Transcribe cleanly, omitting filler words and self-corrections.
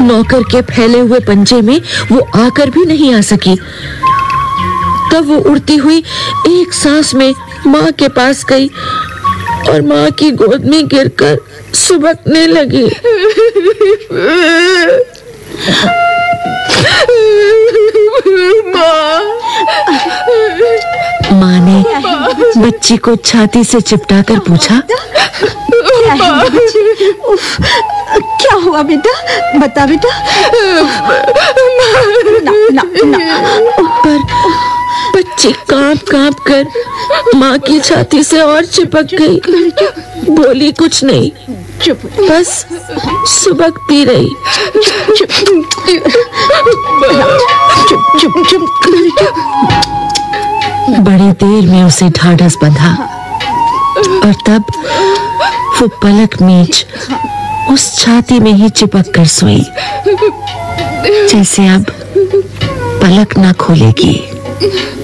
नौकर के फैले हुए पंजे में वो आकर भी नहीं आ सकी। तब वो उड़ती हुई एक सांस में माँ के पास गई और माँ की गोद में गिरकर सुबकने लगी। माँ ने बच्ची को छाती से चिपटाकर पूछा, क्या है बच्ची? क्या हुआ बेटा? बता बेटा। ना, ना, ना। पर बच्ची कांप कर माँ की छाती से और चिपक गई। बोली कुछ नहीं, चुप, बस सुबकती रही। चुप, चुप, चुप। बड़ी देर में उसे ढाढ़स बंधा और तब वो पलक मीच उस छाती में ही चिपक कर सोई, जैसे अब पलक ना खोलेगी।